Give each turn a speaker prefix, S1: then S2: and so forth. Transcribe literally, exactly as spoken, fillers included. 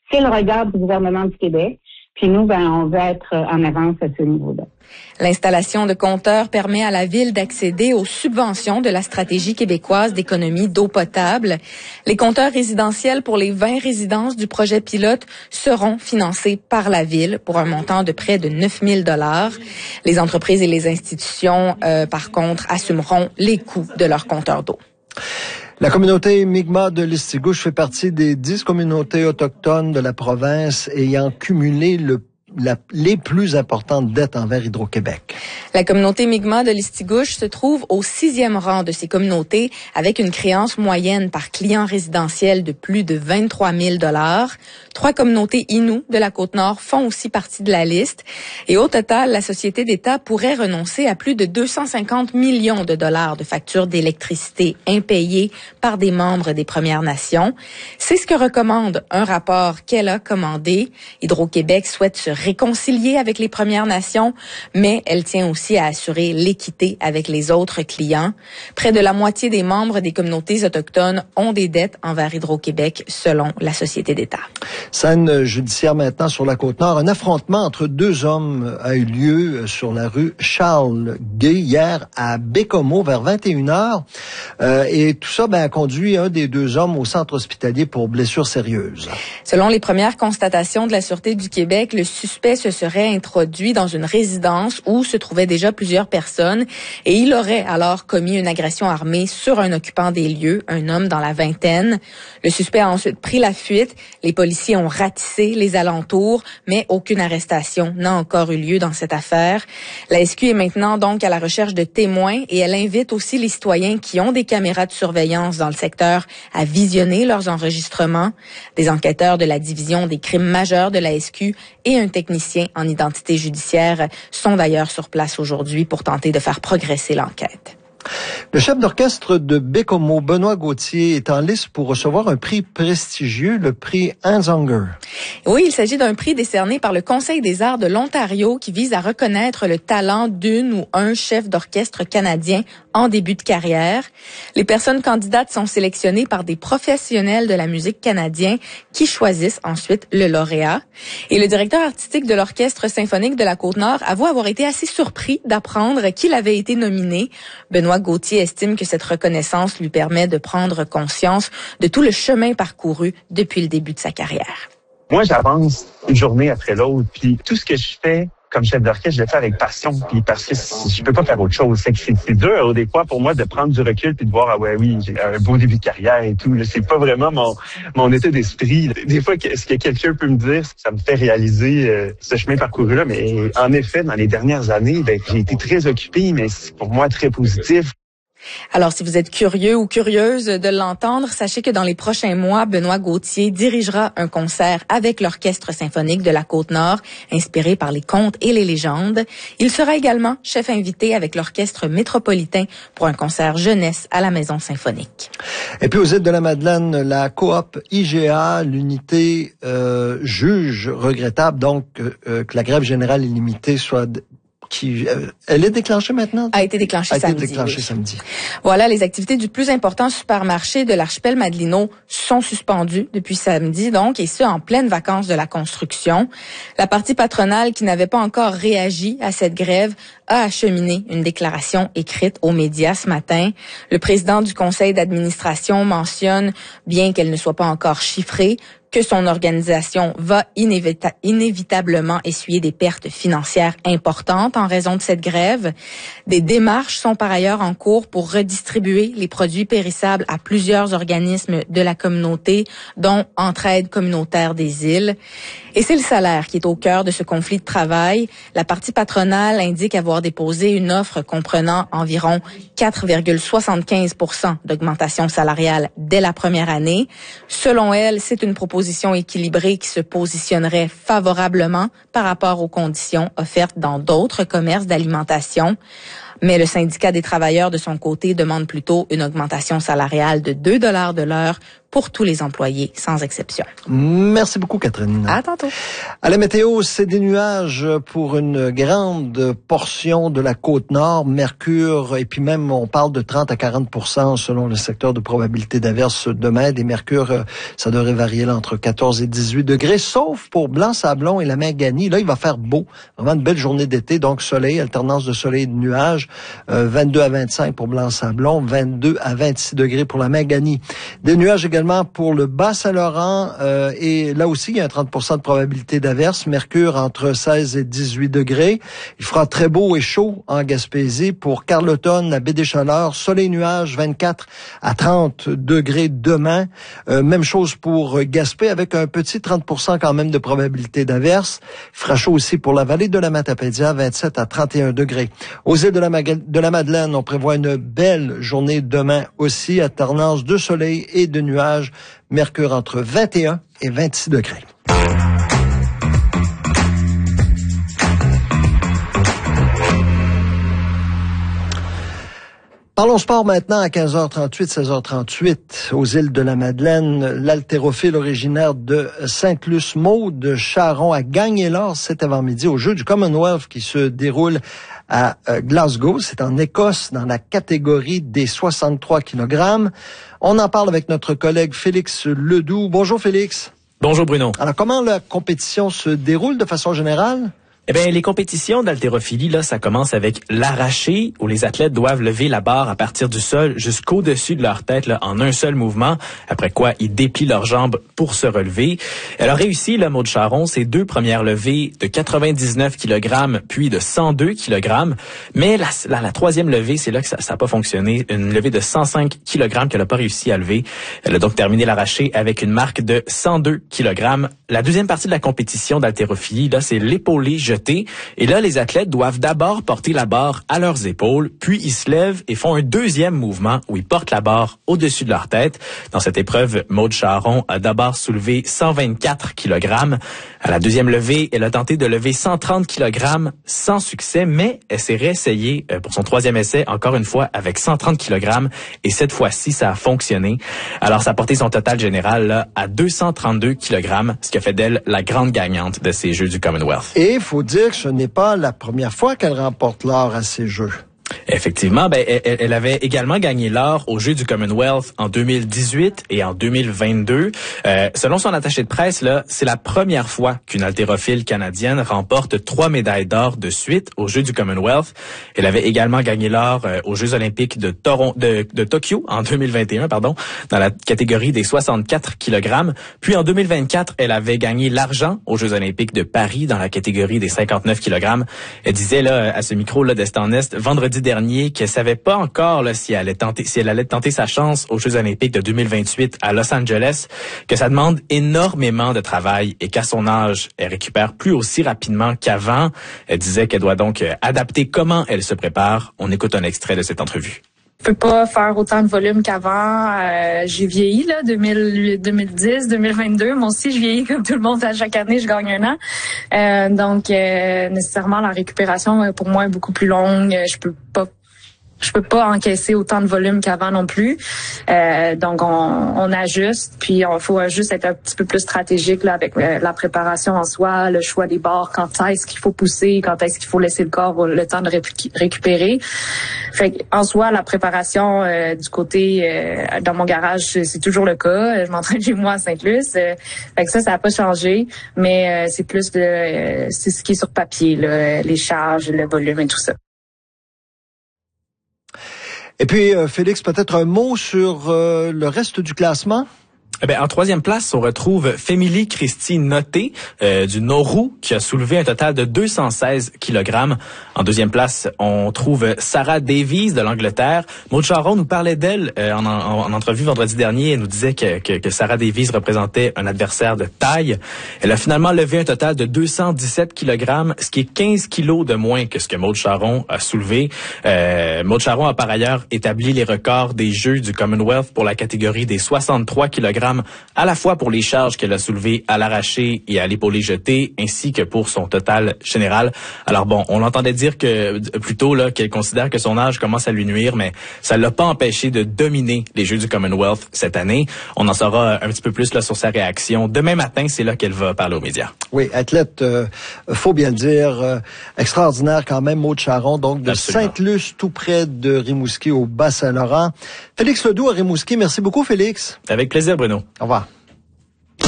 S1: C'est le regard du gouvernement du Québec. Puis nous, ben, on veut être en avance à ce niveau-là.
S2: L'installation de compteurs permet à la Ville d'accéder aux subventions de la stratégie québécoise d'économie d'eau potable. Les compteurs résidentiels pour les vingt résidences du projet pilote seront financés par la Ville pour un montant de près de neuf mille dollars. Les entreprises et les institutions, euh, par contre, assumeront les coûts de leurs compteurs d'eau.
S3: La communauté Mi'kmaq de Listigouche fait partie des dix communautés autochtones de la province ayant cumulé le La, les plus importantes dettes envers Hydro-Québec.
S2: La communauté Mi'kmaq de Listigouche se trouve au sixième rang de ces communautés avec une créance moyenne par client résidentiel de plus de vingt-trois mille dollars. Trois communautés Innu de la Côte-Nord font aussi partie de la liste. Et au total, la Société d'État pourrait renoncer à plus de deux cent cinquante millions de dollars de factures d'électricité impayées par des membres des Premières Nations. C'est ce que recommande un rapport qu'elle a commandé. Hydro-Québec souhaite se réconcilier avec les Premières Nations, mais elle tient aussi à assurer l'équité avec les autres clients. Près de la moitié des membres des communautés autochtones ont des dettes envers Hydro-Québec, selon la Société d'État.
S3: Scène judiciaire maintenant sur la Côte-Nord. Un affrontement entre deux hommes a eu lieu sur la rue Charles-Guay hier à Bécomo vers vingt et une heures. Euh, et tout ça ben, a conduit un des deux hommes au centre hospitalier pour blessures sérieuses.
S2: Selon les premières constatations de la Sûreté du Québec, le suspect se serait introduit dans une résidence où se trouvaient déjà plusieurs personnes et il aurait alors commis une agression armée sur un occupant des lieux, un homme dans la vingtaine. Le suspect a ensuite pris la fuite. Les policiers ont ratissé les alentours, mais aucune arrestation n'a encore eu lieu dans cette affaire. La S Q est maintenant donc à la recherche de témoins et elle invite aussi les citoyens qui ont des caméras de surveillance dans le secteur à visionner leurs enregistrements. Des enquêteurs de la division des crimes majeurs de la S Q et un technicien en identité judiciaire sont d'ailleurs sur place aujourd'hui pour tenter de faire progresser l'enquête.
S3: Le chef d'orchestre de Bécomo, Benoît Gauthier, est en lice pour recevoir un prix prestigieux, le prix Hans Unger.
S2: Oui, il s'agit d'un prix décerné par le Conseil des arts de l'Ontario qui vise à reconnaître le talent d'une ou un chef d'orchestre canadien en début de carrière. Les personnes candidates sont sélectionnées par des professionnels de la musique canadien qui choisissent ensuite le lauréat. Et le directeur artistique de l'Orchestre symphonique de la Côte-Nord avoue avoir été assez surpris d'apprendre qu'il avait été nominé. Benoît Gauthier estime que cette reconnaissance lui permet de prendre conscience de tout le chemin parcouru depuis le début de sa carrière.
S4: Moi, j'avance une journée après l'autre, puis tout ce que je fais comme chef d'orchestre, je le fais avec passion, puis parce que je peux pas faire autre chose. C'est que c'est, c'est dur, des fois, pour moi, de prendre du recul puis de voir, ah ouais, oui, j'ai un beau début de carrière et tout. Là, c'est pas vraiment mon, mon état d'esprit. Des fois, ce que quelqu'un peut me dire, ça me fait réaliser euh, ce chemin parcouru-là. Mais en effet, dans les dernières années, ben, j'ai été très occupé, mais c'est pour moi très positif.
S2: Alors, si vous êtes curieux ou curieuse de l'entendre, sachez que dans les prochains mois, Benoît Gauthier dirigera un concert avec l'Orchestre symphonique de la Côte-Nord, inspiré par les contes et les légendes. Il sera également chef invité avec l'Orchestre métropolitain pour un concert jeunesse à la Maison symphonique.
S3: Et puis aux îles de la Madeleine, la coop I G A, l'unité euh, juge regrettable donc euh, que la grève générale illimitée soit qui euh, elle est déclenchée maintenant?
S2: A été déclenchée
S3: a
S2: samedi.
S3: été déclenchée
S2: oui.
S3: samedi.
S2: Voilà, les activités du plus important supermarché de l'archipel Madelino sont suspendues depuis samedi, donc, et ce, en pleine vacances de la construction. La partie patronale, qui n'avait pas encore réagi à cette grève, a acheminé une déclaration écrite aux médias ce matin. Le président du conseil d'administration mentionne, bien qu'elle ne soit pas encore chiffrée, que son organisation va inévita- inévitablement essuyer des pertes financières importantes en raison de cette grève. Des démarches sont par ailleurs en cours pour redistribuer les produits périssables à plusieurs organismes de la communauté, dont Entraide communautaire des îles. Et c'est le salaire qui est au cœur de ce conflit de travail. La partie patronale indique avoir déposé une offre comprenant environ quatre virgule soixante-quinze pour cent d'augmentation salariale dès la première année. Selon elle, c'est une proposition équilibrée qui se positionnerait favorablement par rapport aux conditions offertes dans d'autres commerces d'alimentation. Mais le syndicat des travailleurs, de son côté, demande plutôt une augmentation salariale de deux dollars de l'heure pour tous les employés, sans exception.
S3: Merci beaucoup, Catherine.
S2: À tantôt.
S3: À la météo, c'est des nuages pour une grande portion de la Côte-Nord. Mercure, et puis même, on parle de trente à quarante pour cent selon le secteur de probabilité d'averse demain. Des mercures, ça devrait varier là, entre quatorze et dix-huit degrés, sauf pour Blanc-Sablon et la Minganie. Là, il va faire beau. Vraiment une belle journée d'été, donc soleil, alternance de soleil et de nuages. Euh, vingt-deux à vingt-cinq pour Blanc-Sablon, vingt-deux à vingt-six degrés pour la Minganie. Des nuages également pour le Bas-Saint-Laurent euh, et là aussi, il y a un trente pour cent de probabilité d'averse. Mercure entre seize et dix-huit degrés. Il fera très beau et chaud en Gaspésie. Pour Carleton, la baie des Chaleurs, soleil-nuage, vingt-quatre à trente degrés demain. Euh, même chose pour Gaspé avec un petit trente pour cent quand même de probabilité d'averse. Il fera chaud aussi pour la vallée de la Matapédia, vingt-sept à trente et un degrés. Aux îles de la, Mag- de la Madeleine, on prévoit une belle journée demain aussi, alternance de soleil et de nuages. Mercure entre vingt et un et vingt-six degrés. Parlons sport maintenant à quinze heures trente-huit, seize heures trente-huit aux îles de la Madeleine. L'haltérophile originaire de Sainte-Luce, Maude Charron, a gagné l'or cet avant-midi aux Jeux du Commonwealth qui se déroulent à Glasgow. C'est en Écosse dans la catégorie des soixante-trois kilogrammes. On en parle avec notre collègue Félix Ledoux. Bonjour Félix.
S5: Bonjour Bruno.
S3: Alors comment la compétition se déroule de façon générale?
S5: Eh bien, les compétitions d'haltérophilie, là, ça commence avec l'arraché, où les athlètes doivent lever la barre à partir du sol jusqu'au-dessus de leur tête, là, en un seul mouvement, après quoi ils déplient leurs jambes pour se relever. Elle a réussi, là, Maude Charron, ses deux premières levées de quatre-vingt-dix-neuf kilogrammes, puis de cent deux kilogrammes, mais la, la, la troisième levée, c'est là que ça n'a pas fonctionné, une levée de cent cinq kilogrammes qu'elle n'a pas réussi à lever. Elle a donc terminé l'arraché avec une marque de cent deux kilogrammes. La deuxième partie de la compétition d'haltérophilie, là, c'est l'épaulé jeté. Et là, les athlètes doivent d'abord porter la barre à leurs épaules, puis ils se lèvent et font un deuxième mouvement où ils portent la barre au-dessus de leur tête. Dans cette épreuve, Maude Charron a d'abord soulevé cent vingt-quatre kilogrammes. À la deuxième levée, elle a tenté de lever cent trente kilogrammes sans succès, mais elle s'est réessayée pour son troisième essai, encore une fois, avec cent trente kilogrammes. Et cette fois-ci, ça a fonctionné. Alors, ça a porté son total général là, à deux cent trente-deux kilogrammes, ce qui a fait d'elle la grande gagnante de ces Jeux du Commonwealth.
S3: Et il faut dire que ce n'est pas la première fois qu'elle remporte l'or à ces Jeux.
S5: Effectivement, ben, elle, elle avait également gagné l'or aux Jeux du Commonwealth en deux mille dix-huit et en deux mille vingt-deux. Euh, selon son attaché de presse, là, c'est la première fois qu'une haltérophile canadienne remporte trois médailles d'or de suite aux Jeux du Commonwealth. Elle avait également gagné l'or euh, aux Jeux olympiques de, Toron- de, de Tokyo en deux mille vingt et un, pardon, dans la catégorie des soixante-quatre kilogrammes. Puis en deux mille vingt-quatre, elle avait gagné l'argent aux Jeux olympiques de Paris dans la catégorie des cinquante-neuf kilogrammes. Elle disait là à ce micro là d'Est en Est vendredi dernier qu'elle savait pas encore là, si elle allait tenter si elle allait tenter sa chance aux Jeux olympiques de deux mille vingt-huit à Los Angeles, que ça demande énormément de travail et qu'à son âge, elle récupère plus aussi rapidement qu'avant. Elle disait qu'elle doit donc adapter comment elle se prépare. On écoute un extrait de cette entrevue.
S6: Je peux pas faire autant de volume qu'avant. Euh, j'ai vieilli là, deux mille, deux mille dix, deux mille vingt-deux. Moi aussi, je vieillis comme tout le monde. À chaque année, je gagne un an. Euh, donc, euh, nécessairement, la récupération pour moi est beaucoup plus longue. Je peux pas Je peux pas encaisser autant de volume qu'avant non plus. Euh, donc, on, on ajuste. Puis, il faut juste être un petit peu plus stratégique là, avec euh, la préparation en soi, le choix des barres, quand est-ce qu'il faut pousser, quand est-ce qu'il faut laisser le corps le temps de récu- récupérer. Fait en soi, la préparation euh, du côté euh, dans mon garage, c'est, c'est toujours le cas. Je m'entraîne chez moi à Sainte-Luce. Euh, fait que ça, ça n'a pas changé. Mais euh, c'est plus de euh, c'est ce qui est sur papier, là, les charges, le volume et tout ça.
S3: Et puis, euh, Félix, peut-être un mot sur euh, le reste du classement?
S5: Eh bien, en troisième place, on retrouve Fémilie Christie Noté euh, du Nauru qui a soulevé un total de deux cent seize kilogrammes. En deuxième place, on trouve Sarah Davies de l'Angleterre. Maude Charron nous parlait d'elle euh, en, en, en entrevue vendredi dernier. Elle nous disait que, que, que Sarah Davies représentait un adversaire de taille. Elle a finalement levé un total de deux cent dix-sept kilogrammes, ce qui est quinze kilos de moins que ce que Maude Charron a soulevé. Euh, Maude Charron a par ailleurs établi les records des Jeux du Commonwealth pour la catégorie des soixante-trois kilogrammes programme à la fois pour les charges qu'elle a soulevées à l'arraché et à l'épaulé jeté, ainsi que pour son total général. Alors bon, on l'entendait dire que plutôt là qu'elle considère que son âge commence à lui nuire, mais ça l'a pas empêché de dominer les Jeux du Commonwealth cette année. On en saura un petit peu plus là sur sa réaction. Demain matin, c'est là qu'elle va parler aux médias.
S3: Oui, athlète, euh, faut bien le dire, euh, extraordinaire quand même, Maud Charron, donc de Sainte-Luce, tout près de Rimouski, au Bas-Saint-Laurent. Félix Ledoux à Rimouski, merci beaucoup Félix.
S5: Avec plaisir Bruno.
S3: Au revoir.